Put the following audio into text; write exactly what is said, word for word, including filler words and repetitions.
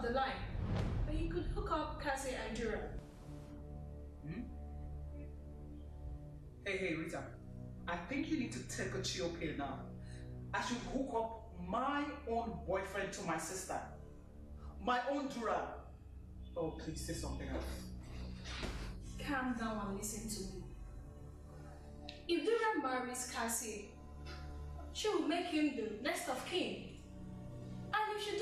the line. But you could hook up Cassie and Dura. Hmm? Hey, hey, Rita. I think you need to take a chill pill now. I should hook up my own boyfriend to my sister. My own Dura. Oh, please say something else. Calm down and listen to me. If Dura marries Cassie, she will make him the next of kin. And if she